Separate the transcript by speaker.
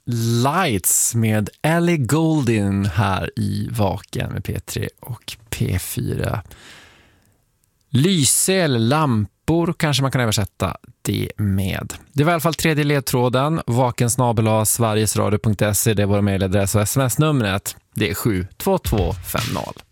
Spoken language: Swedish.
Speaker 1: Lights med Ellie Goulding här i Vaken med P3 och P4. Lyse eller lampor kanske man kan översätta det med. Det var i alla fall tredje ledtråden. vakensnabel@sverigesradio.se, det är vår mejladress och sms-numret. Det är 72250.